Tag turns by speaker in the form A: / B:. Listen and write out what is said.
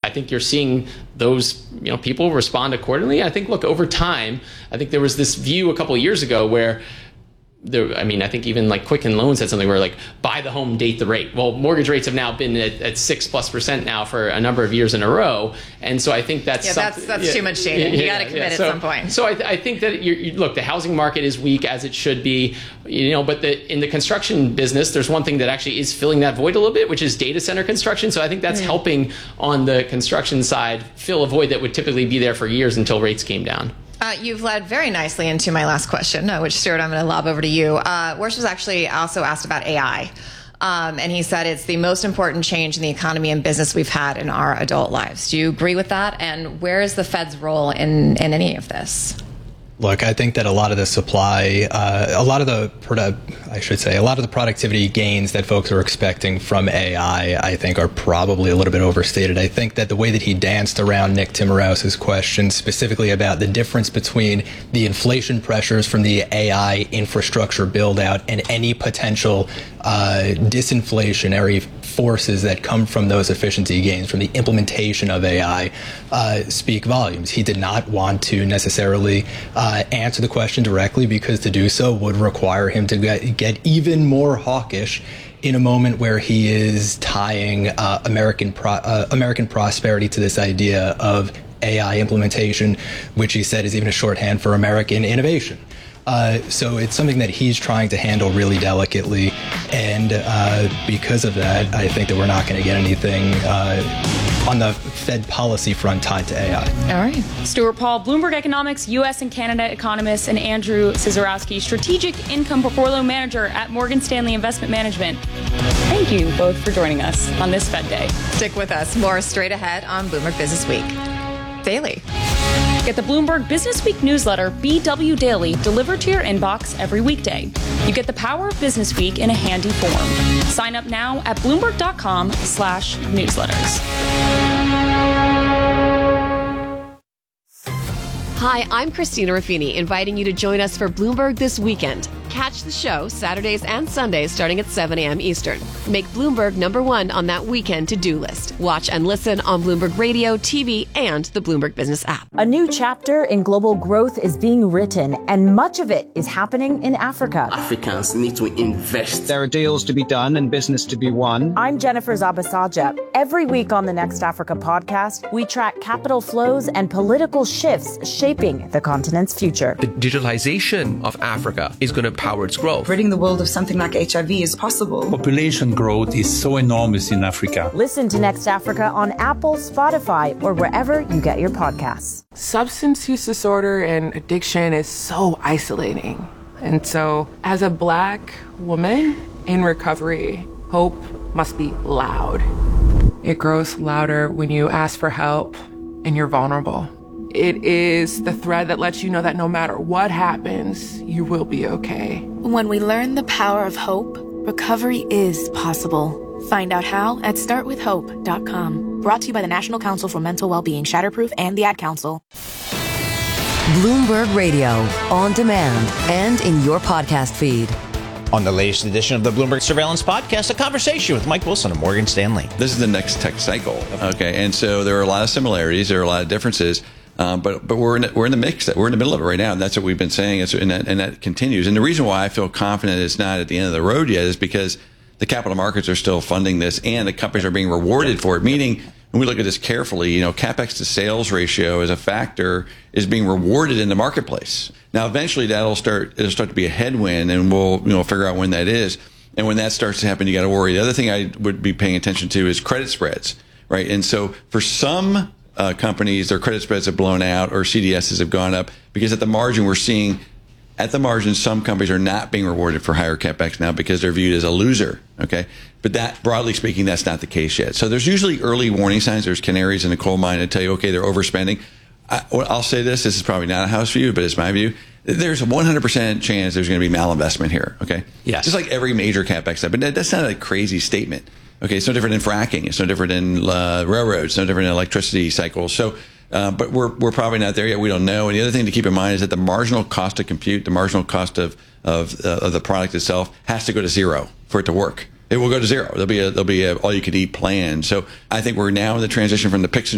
A: I think you're seeing those, people respond accordingly. I think, look, over time, I think there was this view a couple of years ago where I think even like Quicken Loans said something where like buy the home, date the rate. Well, mortgage rates have now been at 6+% now for a number of years in a row, and so I think that's
B: too much dating. You got to commit at some point.
A: So I think that look, the housing market is weak as it should be, but in the construction business, there's one thing that actually is filling that void a little bit, which is data center construction. So I think that's helping on the construction side fill a void that would typically be there for years until rates came down.
B: You've led very nicely into my last question, which, Stuart, I'm going to lob over to you. Worsh was actually also asked about AI. And he said it's the most important change in the economy and business we've had in our adult lives. Do you agree with that? And where is the Fed's role in any of this?
C: Look, I think that a lot of the supply, a lot of the productivity gains that folks are expecting from AI, I think are probably a little bit overstated. I think that the way that he danced around Nick Timiraos's question, specifically about the difference between the inflation pressures from the AI infrastructure build out and any potential disinflationary forces that come from those efficiency gains, from the implementation of AI, speak volumes. He did not want to necessarily answer the question directly, because to do so would require him to get even more hawkish in a moment where he is tying American prosperity to this idea of AI implementation, which he said is even a shorthand for American innovation. So it's something that he's trying to handle really delicately, and because of that, I think that we're not going to get anything on the Fed policy front tied to AI.
D: All right. Stuart Paul, Bloomberg Economics, U.S. and Canada economist, and Andrew Cizorowski, Strategic Income Portfolio Manager at Morgan Stanley Investment Management. Thank you both for joining us on this Fed Day.
B: Stick with us. More straight ahead on Bloomberg Business Week Daily.
D: Get the Bloomberg Business Week newsletter, BW Daily, delivered to your inbox every weekday. You get the power of Business Week in a handy form. Sign up now at Bloomberg.com/newsletters.
E: Hi, I'm Christina Ruffini, inviting you to join us for Bloomberg This Weekend. Catch the show Saturdays and Sundays starting at 7 a.m. Eastern. Make Bloomberg #1 on that weekend to-do list. Watch and listen on Bloomberg Radio, TV, and the Bloomberg Business app.
F: A new chapter in global growth is being written, and much of it is happening in Africa.
G: Africans need to invest.
H: There are deals to be done and business to be won.
F: I'm Jennifer Zabasaja. Every week on the Next Africa podcast, we track capital flows and political shifts shaping the continent's future.
I: The digitalization of Africa is going to power its growth.
J: Ridding the world of something like HIV is possible.
K: Population growth is so enormous in Africa.
F: Listen to Next Africa on Apple, Spotify, or wherever you get your podcasts.
L: Substance use disorder and addiction is so isolating. And so, as a Black woman in recovery, hope must be loud. It grows louder when you ask for help and you're vulnerable. It is the thread that lets you know that no matter what happens, you will be okay.
M: When we learn the power of hope, recovery is possible. Find out how at startwithhope.com. Brought to you by the National Council for Mental Wellbeing, Shatterproof, and the Ad Council.
N: Bloomberg Radio, on demand and in your podcast feed.
O: On the latest edition of the Bloomberg Surveillance Podcast, a conversation with Mike Wilson of Morgan Stanley.
P: This is the next tech cycle, okay? And so there are a lot of similarities, there are a lot of differences, but we're in the mix. We're in the middle of it right now, and that's what we've been saying, and that continues. And the reason why I feel confident it's not at the end of the road yet is because the capital markets are still funding this, and the companies are being rewarded for it. Meaning, when we look at this carefully, capex to sales ratio as a factor is being rewarded in the marketplace. Now, eventually, it'll start to be a headwind, and we'll figure out when that is. And when that starts to happen, you got to worry. The other thing I would be paying attention to is credit spreads, right? And so, for some companies, their credit spreads have blown out, or CDSs have gone up, because at the margin, we're seeing some companies are not being rewarded for higher capex now because they're viewed as a loser. Okay, but that, broadly speaking, that's not the case yet. So there's usually early warning signs. There's canaries in the coal mine that tell you, okay, they're overspending. I'll say this is probably not a house view, but it's my view. There's a 100% chance there's going to be malinvestment here. Okay,
O: yes,
P: just like every major capex step. But that's not a crazy statement. Okay, it's no different in fracking. It's no different in railroads. It's no different in electricity cycles. So. But we're probably not there yet. We don't know. And the other thing to keep in mind is that the marginal cost to compute, the marginal cost of the product itself, has to go to zero for it to work. It will go to zero. There'll be a all you could eat plan. So I think we're now in the transition from the picks and